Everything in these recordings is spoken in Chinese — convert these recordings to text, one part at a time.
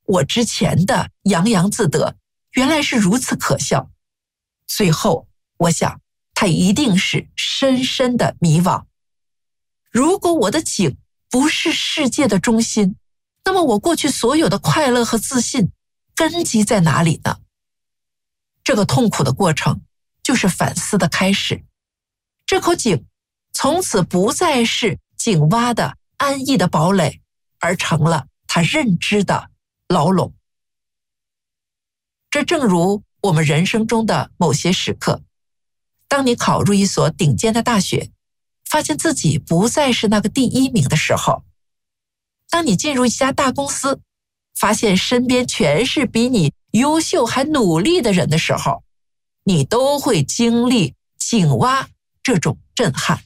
我之前的洋洋自得原来是如此可笑。最后我想他一定是深深的迷惘。如果我的井不是世界的中心，那么我过去所有的快乐和自信根基在哪里呢？这个痛苦的过程就是反思的开始。这口井从此不再是井蛙的安逸的堡垒，而成了他认知的牢笼。这正如我们人生中的某些时刻，当你考入一所顶尖的大学，发现自己不再是那个第一名的时候，当你进入一家大公司，发现身边全是比你优秀还努力的人的时候，你都会经历井蛙这种震撼。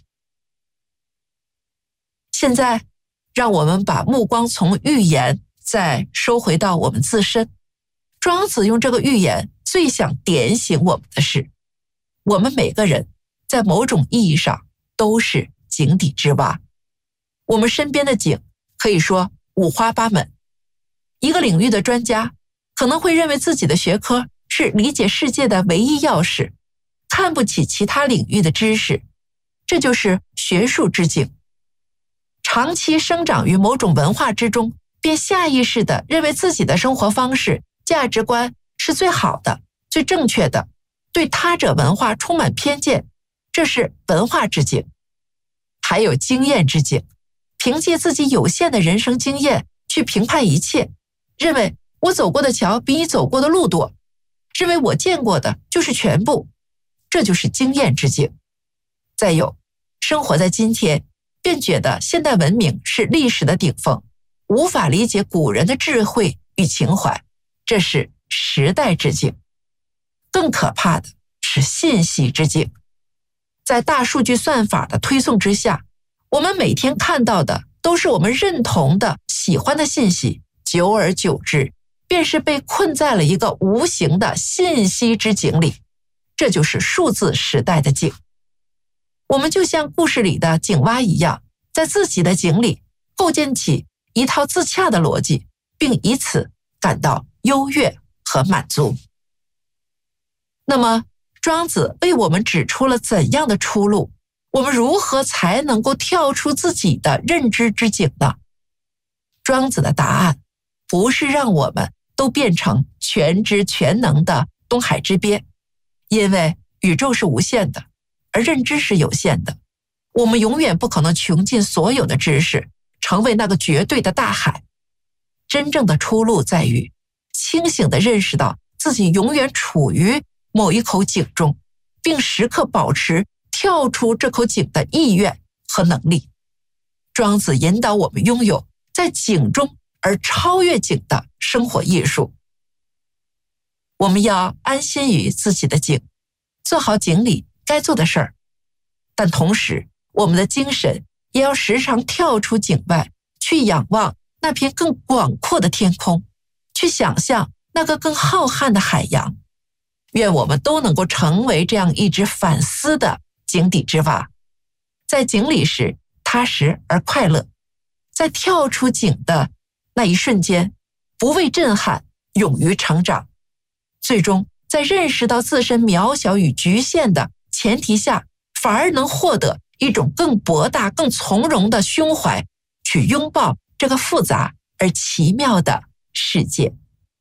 现在让我们把目光从寓言再收回到我们自身。庄子用这个寓言最想点醒我们的是，我们每个人在某种意义上都是井底之蛙。我们身边的井可以说五花八门。一个领域的专家可能会认为自己的学科是理解世界的唯一钥匙，看不起其他领域的知识，这就是学术之井。长期生长于某种文化之中，便下意识地认为自己的生活方式、价值观是最好的、最正确的，对他者文化充满偏见，这是文化之井。还有经验之井，凭借自己有限的人生经验去评判一切，认为我走过的桥比你走过的路多，认为我见过的就是全部，这就是经验之井。再有，生活在今天，便觉得现代文明是历史的顶峰，无法理解古人的智慧与情怀，这是时代之井。更可怕的是信息之井。在大数据算法的推送之下，我们每天看到的都是我们认同的、喜欢的信息，久而久之，便是被困在了一个无形的信息之井里，这就是数字时代的井。我们就像故事里的井蛙一样，在自己的井里构建起一套自洽的逻辑，并以此感到优越和满足。那么，庄子为我们指出了怎样的出路？我们如何才能够跳出自己的认知之井呢？庄子的答案不是让我们都变成全知全能的东海之鳖，因为宇宙是无限的，而认知是有限的。我们永远不可能穷尽所有的知识，成为那个绝对的大海。真正的出路在于清醒地认识到自己永远处于某一口井中，并时刻保持跳出这口井的意愿和能力。庄子引导我们拥有在井中而超越井的生活艺术。我们要安心于自己的井，做好井里该做的事儿，但同时我们的精神也要时常跳出井外，去仰望那片更广阔的天空，去想象那个更浩瀚的海洋。愿我们都能够成为这样一只反思的井底之蛙，在井里时踏实而快乐，在跳出井的那一瞬间不畏震撼，勇于成长，最终在认识到自身渺小与局限的前提下，反而能获得一种更博大更从容的胸怀，去拥抱这个复杂而奇妙的世界。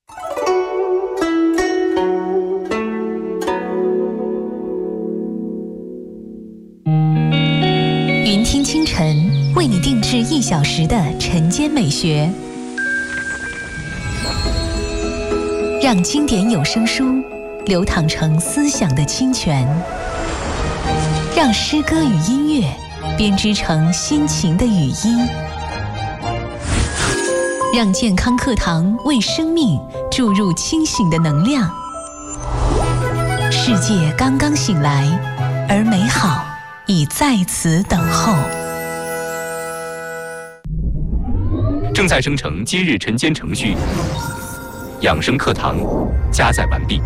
云听清晨为你定制1小时的晨间美学，让经典有声书流淌成思想的清泉，让诗歌与音乐编织成心情的语音，让健康课堂为生命注入清醒的能量。世界刚刚醒来，而美好已在此等候。 正在生成今日晨间程序，养生课堂加载完毕。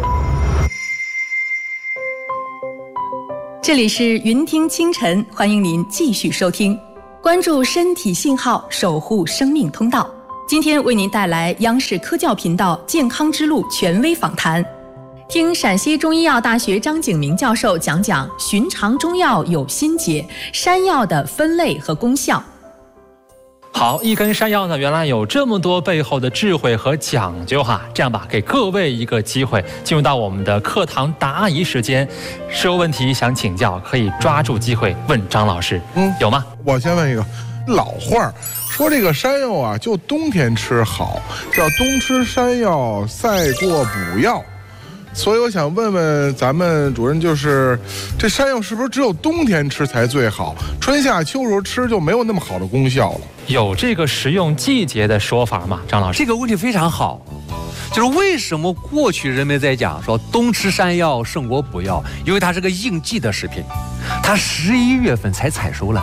这里是云听清晨，欢迎您继续收听，关注身体信号，守护生命通道。 今天为您带来央视科教频道健康之路权威访谈，听陕西中医药大学张景明教授讲讲寻常中药有心结，山药的分类和功效。 好，一根山药呢，原来有这么多背后的智慧和讲究哈。这样吧，给各位一个机会，进入到我们的课堂答疑时间，是有问题想请教，可以抓住机会问张老师。有吗？ 我先问一个老话说，这个山药啊，就冬天吃好，叫冬吃山药，赛过补药。所以我想问问咱们主任，就是这山药是不是只有冬天吃才最好，春夏秋时候吃就没有那么好的功效了？ 有这个食用季节的说法吗？张老师， 这个问题非常好，就是为什么过去人们在讲说冬吃山药胜过补药，因为它是个应季的食品，它11月份才采收了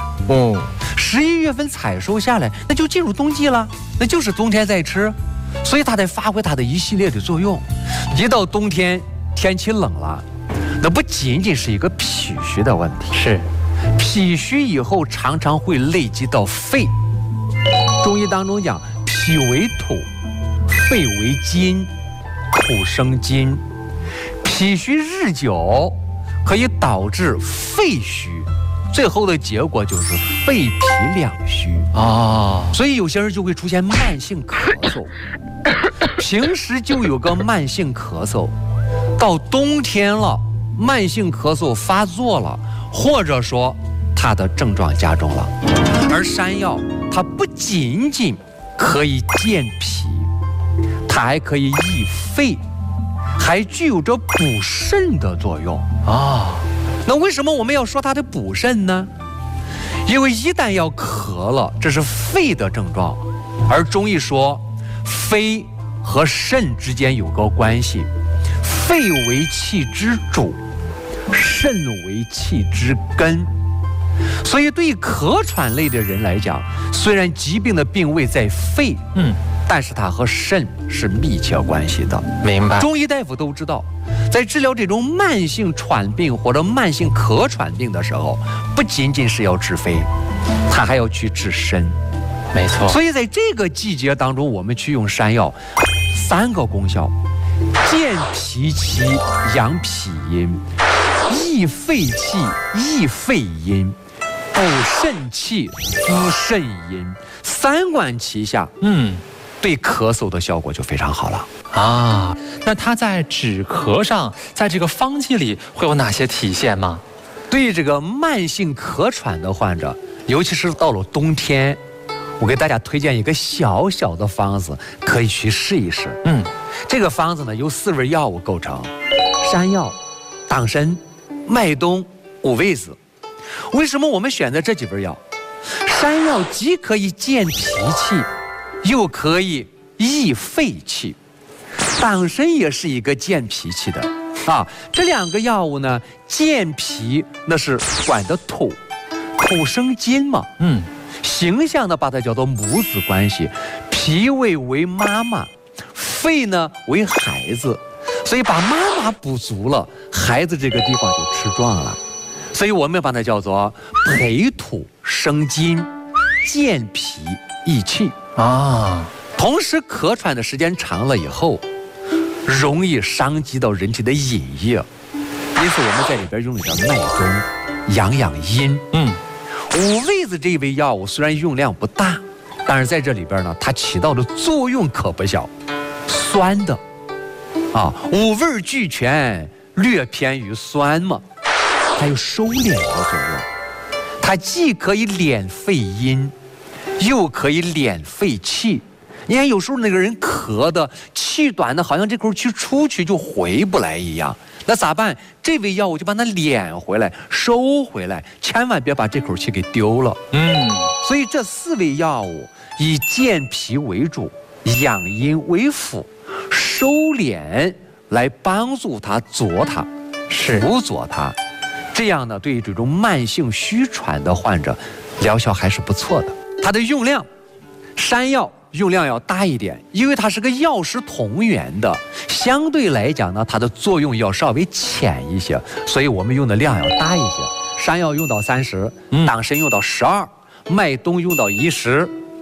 ，11月份采收下来，那就进入冬季了，那就是冬天在吃，所以它得发挥它的一系列的作用。一到冬天天气冷了，那不仅仅是一个脾虚的问题， 是脾虚以后常常会累积到肺。中医当中讲，脾为土，肺为金，土生金。脾虚日久可以导致肺虚，最后的结果就是肺脾两虚所以有些人就会出现慢性咳嗽，平时就有个慢性咳嗽，到冬天了，慢性咳嗽发作了，或者说它的症状加重了。而山药它不仅仅可以健脾，它还可以益肺，还具有着补肾的作用那为什么我们要说它的补肾呢？因为一旦要咳了，这是肺的症状，而中医说肺和肾之间有个关系，肺为气之主，肾为气之根。所以对于咳喘类的人来讲，虽然疾病的病位在肺，但是它和肾是密切关系的。 明白。 中医大夫都知道，在治疗这种慢性喘病或者慢性咳喘病的时候，不仅仅是要治肺，它还要去治肾。 没错。 所以在这个季节当中，我们去用山药，3个功效：健脾气、养脾阴；益肺气、益肺阴；补肾气、滋肾阴。3管齐下，对咳嗽的效果就非常好了那它在止咳上，在这个方剂里会有哪些体现吗？ 对于这个慢性咳喘的患者，尤其是到了冬天，我给大家推荐一个小小的方子，可以去试一试。这个方子呢由4味药物构成：山药、党参、麦冬、五味子。为什么我们选择这几味药？山药既可以健脾气，又可以益肺气，党参也是一个健脾气的这2个药物呢，健脾那是管的土，土生金嘛，形象的把它叫做母子关系，脾胃为妈妈，肺呢为孩子，所以把妈妈补足了，孩子这个地方就吃壮了，所以我们把它叫做培土生金，健脾益气同时咳喘的时间长了以后，容易伤及到人体的饮液，因此我们在里边用一点麦冬养阴。五味子这一味药物虽然用量不大，但是在这里边呢，它起到的作用可不小，酸的五味俱全，略偏于酸嘛，它有收敛的作用，它既可以敛肺阴，又可以敛肺气。你看有时候那个人咳的气短的，好像这口气出去就回不来一样，那咋办？这味药我就把它敛回来，收回来，千万别把这口气给丢了。所以这4味药物以健脾为主，养阴为辅，收敛来帮助它佐它，辅佐它。这样呢，对于这种慢性虚喘的患者，疗效还是不错的。它的用量，山药用量要大一点，因为它是个药食同源的，相对来讲呢，它的作用要稍微浅一些，所以我们用的量要大一些。山药用到30，党参用到12，麦冬用到10，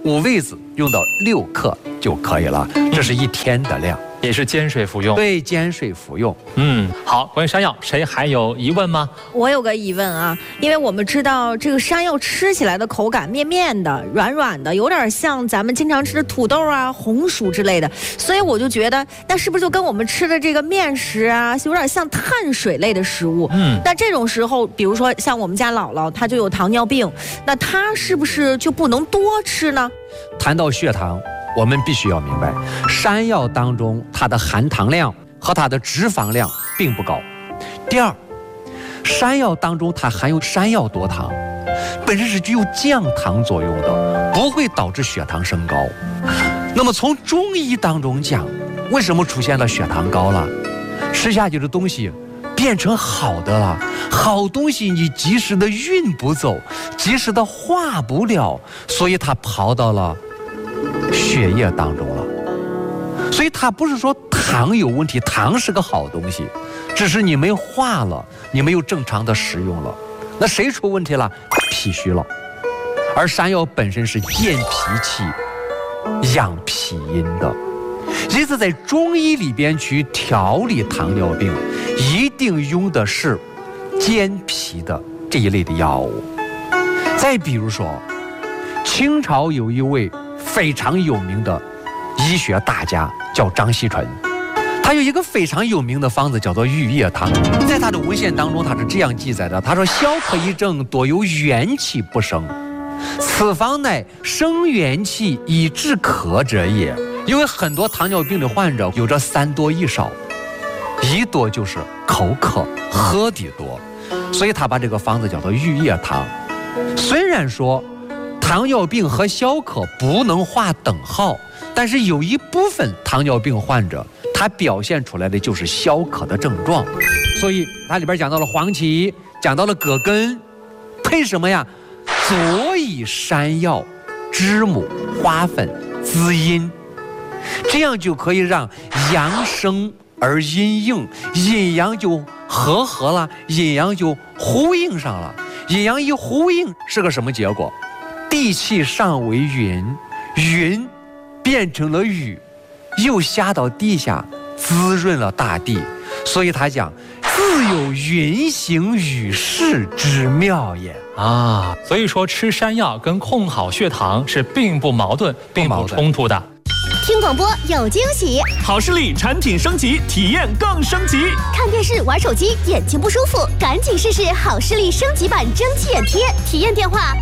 5味子用到6克就可以了，这是1天的量。 也是煎水服用。 对，煎水服用。 好，关于山药，谁还有疑问吗？ 我有个疑问啊，因为我们知道这个山药吃起来的口感面面的、软软的，有点像咱们经常吃的土豆啊、红薯之类的，所以我就觉得，那是不是就跟我们吃的这个面食啊，有点像碳水类的食物？那这种时候，比如说像我们家姥姥，她就有糖尿病，那她是不是就不能多吃呢？ 谈到血糖，我们必须要明白，山药当中它的含糖量和它的脂肪量并不高。第二，山药当中它含有山药多糖，本身是具有降糖作用的，不会导致血糖升高。那么从中医当中讲，为什么出现了血糖高了？吃下去的东西变成好的了，好东西你及时的运不走，及时的化不了，所以它跑到了血液当中了。所以它不是说糖有问题，糖是个好东西，只是你没化了，你没有正常的食用了。那谁出问题了？脾虚了。而山药本身是健脾气、养脾阴的，因此在中医里边去调理糖尿病，一定用的是健脾的这一类的药物。再比如说，清朝有一位非常有名的医学大家叫张锡纯，他有一个非常有名的方子叫做玉液汤。在他的文献当中，他是这样记载的，他说：消渴一症多由元气不生，此方乃生元气以治渴者也。因为很多糖尿病的患者有着3多1少，一多就是口渴喝的多，所以他把这个方子叫做玉液汤。虽然说糖尿病和消渴不能划等号，但是有一部分糖尿病患者他表现出来的就是消渴的症状，所以它里边讲到了黄芪，讲到了葛根，配什么呀？佐以山药、知母、花粉、滋阴，这样就可以让阳生而阴应，阴阳就合了，阴阳就呼应上了。阴阳一呼应是个什么结果？地气上为云，云变成了雨，又下到地下，滋润了大地。所以他讲自有云行雨势之妙也啊。所以说吃山药跟控好血糖是并不矛盾，并不冲突的。 听广播有惊喜， 好视力产品升级，体验更升级。 看电视玩手机眼睛不舒服，赶紧试试好视力升级版蒸汽眼贴。体验电话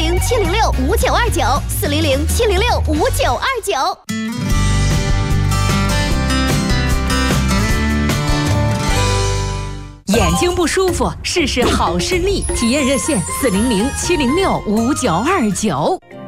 400-706-5929，400-706-5929。 眼睛不舒服，试试好视力。体验热线400-706-5929。